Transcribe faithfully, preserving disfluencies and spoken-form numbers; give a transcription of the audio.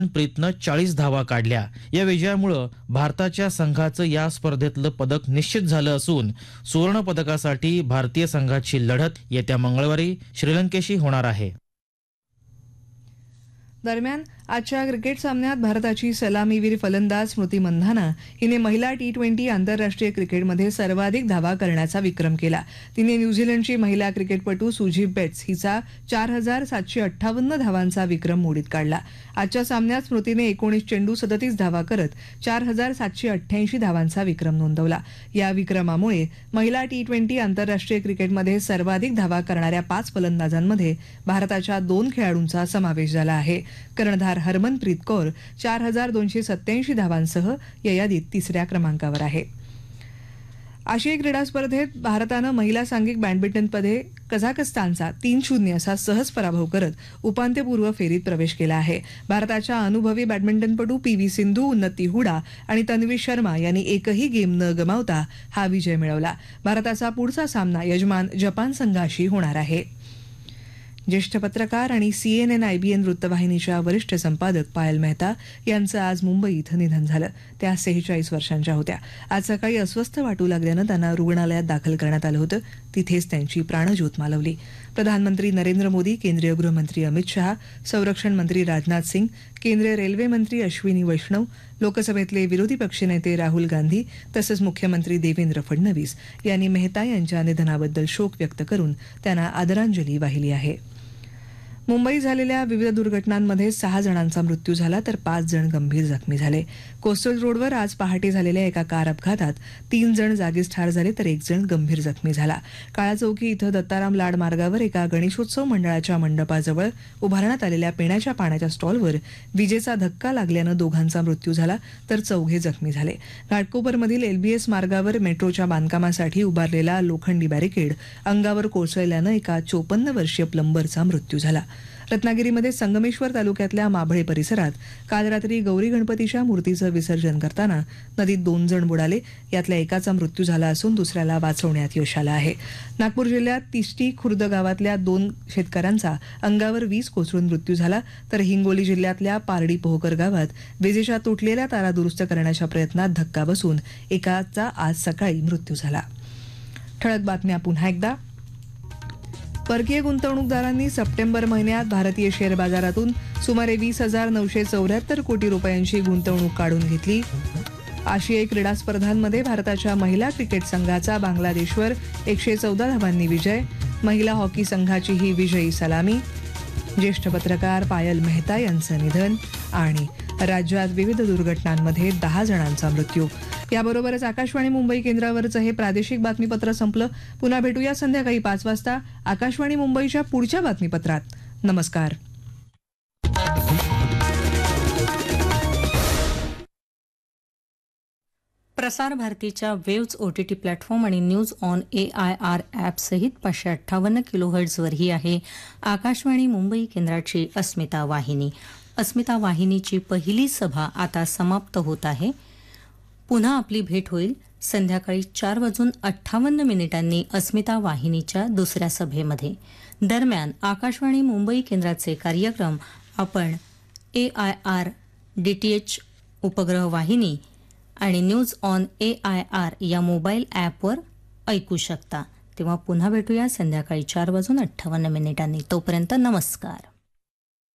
प्रीतनं चाळीस धावा काढल्या. या विजयामुळे भारताच्या संघाचं या स्पर्धेतलं पदक निश्चित झालं असून सुवर्ण पदकासाठी भारतीय संघाची लढत येत्या मंगळवारी श्रीलंकेशी होणार आहे. दरम्यान आजच्या क्रिकेट सामन्यात भारताची सलामीवीर फलंदाज स्मृती मंधाना हिने महिला टी ट्वेंटी आंतरराष्ट्रीय क्रिकेटमध्ये सर्वाधिक धावा करण्याचा विक्रम केला. तिने न्यूझीलंडची महिला क्रिकेटपटू सुजी बेट्स हिचा चार हजार सातशे अठ्ठावन्न धावांचा विक्रम मोडीत काढला. आजच्या सामन्यात स्मृतीने एकोणीस चेंडू सदतीस धावा करत चार हजार सातशे अठ्ठ्याऐंशी धावांचा विक्रम नोंदवला. या विक्रमामुळे महिला टी ट्वेंटी आंतरराष्ट्रीय क्रिकेटमध्ये सर्वाधिक धावा करणाऱ्या पाच फलंदाजांमध्ये भारताच्या दोन खेळाडूंचा समावेश झाला आहे. कर्णधार हरमनप्रीत कौर चार हजार दोनशे सत्याऐंशी धावांसह या यादीत तिसऱ्या क्रमांकावर आहे. आशियाई क्रीडा स्पर्धेत भारतानं महिला सांघिक बॅडमिंटनमध्ये कझाकस्तानचा तीन शून्य असा सहज पराभव करत उपांत्यपूर्व फेरीत प्रवेश केला आहे. भारताच्या अनुभवी बॅडमिंटनपटू पी व्ही सिंधू, उन्नती हुडा आणि तन्वी शर्मा यांनी एकही गेम न गमावता हा विजय मिळवला. भारताचा पुढचा सामना यजमान जपान संघाशी होणार आहे. ज्येष्ठ पत्रकार आणि सीएनएन आयबीएन वृत्तवाहिनीच्या वरिष्ठ संपादक पायल मेहता यांचं आज मुंबई इथं निधन झालं. त्या सेहेचाळीस वर्षांच्या होत्या. आज सकाळी अस्वस्थ वाटू लागल्यानं त्यांना रुग्णालयात दाखल करण्यात आलं होतं. तिथेच त्यांची प्राणज्योत मालवली. प्रधानमंत्री नरेंद्र मोदी, केंद्रीय गृहमंत्री अमित शहा, संरक्षण मंत्री राजनाथ सिंग, केंद्रीय रेल्वे मंत्री अश्विनी वैष्णव, लोकसभेतले विरोधी पक्षनेते राहुल गांधी तसंच मुख्यमंत्री देवेंद्र फडणवीस यांनी मेहता यांच्या निधनाबद्दल शोक व्यक्त करून त्यांना आदरांजली वाहिली आहे. मुंबईत झालेल्या विविध दुर्घटनांमध्ये सहा जणांचा मृत्यू झाला तर पाच जण गंभीर जखमी झाले. कोस्टल रोडवर आज पहाटे झालेल्या एका कार अपघातात तीन जण जागीच ठार झाले तर एक जण गंभीर जखमी झाला. काळाचौकी इथं दत्ताराम लाड मार्गावर एका गणेशोत्सव मंडळाच्या मंडपाजवळ उभारण्यात आलेल्या पिण्याच्या पाण्याच्या स्टॉलवर विजेचा धक्का लागल्यानं दोघांचा मृत्यू झाला तर चौघे जखमी झाले. घाटकोपरमधील एलबीएस मार्गावर मेट्रोच्या बांधकामासाठी उभारलेला लोखंडी बॅरिकेड अंगावर कोसळल्यानं एका चोपन्न वर्षीय प्लंबरचा मृत्यू झाला. रत्नागिरीमध्ये संगमेश्वर तालुक्यातल्या माभळे परिसरात काल रात्री गौरी गणपतीच्या मूर्तीचं विसर्जन करताना नदीत दोन जण बुडाले. यातल्या एकाचा मृत्यू झाला असून दुसऱ्याला वाचवण्यात यश आलं आहे. नागपूर जिल्ह्यात तिष्टी खुर्द गावातल्या दोन शेतकऱ्यांचा अंगावर वीज कोसळून मृत्यू झाला तर हिंगोली जिल्ह्यातल्या पारडी पोहकर गावात विजेच्या तुटलेल्या तारा दुरुस्त करण्याच्या प्रयत्नात धक्का बसून एकाचा आज सकाळी मृत्यू झाला. ठळक बातम्या पुन्हा एकदा. परकीय गुंतवणूकदारांनी सप्टेंबर महिन्यात भारतीय शेअर बाजारातून सुमारे वीस हजार नऊशे चौऱ्याहत्तर कोटी रुपयांची गुंतवणूक काढून घेतली. आशियाई क्रीडा स्पर्धांमध्ये भारताच्या महिला क्रिकेट संघाचा बांगलादेशवर एकशे चौदा धावांनी विजय. महिला हॉकी संघाची ही विजयी सलामी. ज्येष्ठ पत्रकार पायल मेहता यांचं निधन आणि राज्यात विविध दुर्घटनांमध्ये दहा जणांचा मृत्यू. याबरोबरच आकाशवाणी मुंबई केंद्रावरचं हे प्रादेशिक बातमीपत्र संपलं. पुन्हा भेटूया संध्याकाळी पाच वाजता आकाशवाणी मुंबईच्या पुढच्या बातमीपत्रात. नमस्कार. प्रसार भारतीच्या वेव्ज ओटीटी प्लॅटफॉर्म आणि news on A I R app सहित पाचशे अठ्ठावन्न किलोहर्ट्झवरही आहे आकाशवाणी मुंबई केंद्राची अस्मिता वाहिनी. अस्मिता वाहिनीची पहिली सभा आता समाप्त होत आहे. पुन्हा आपली भेट होईल संध्याकाळी चार वाजून अठ्ठावन्न मिनिटांनी अस्मिता वाहिनीच्या दुसऱ्या सभेमध्ये. दरम्यान आकाशवाणी मुंबई केंद्राचे कार्यक्रम आपण ए आय आर डीटीएच उपग्रह वाहिनी आणि news on A I R या मोबाईल ॲपवर ऐकू शकता. तेव्हा पुन्हा भेटूया संध्याकाळी चार वाजून अठ्ठावन्न मिनिटांनी. तोपर्यंत नमस्कार.